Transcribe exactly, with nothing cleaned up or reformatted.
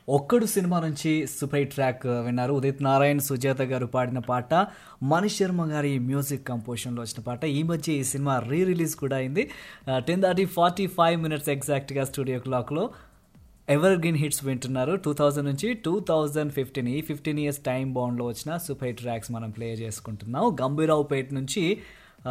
ఒక్కడు సినిమా నుంచి super hit track విన్నారు. ఉదిత్ నారాయణ్, సుజాత గారు పాడిన పాట, మణి శర్మ గారి మ్యూజిక్ కంపోజిషన్లో వచ్చిన పాట. ఈ మధ్య ఈ సినిమా రీ రిలీజ్ కూడా అయింది. టెన్ దాటి ఫార్టీ ఫైవ్ మినిట్స్ ఎగ్జాక్ట్గా స్టూడియో క్లాక్లో ఎవర్ గ్రీన్ హిట్స్ వింటున్నారు. టూ థౌజండ్ నుంచి టూ థౌజండ్ ఫిఫ్టీన్ ఈ ఫిఫ్టీన్ ఇయర్స్ టైం బౌండ్లో వచ్చిన సూపర్ హిట్ ట్రాక్స్ మనం ప్లే చేసుకుంటున్నాం. గంభీరావుపేట నుంచి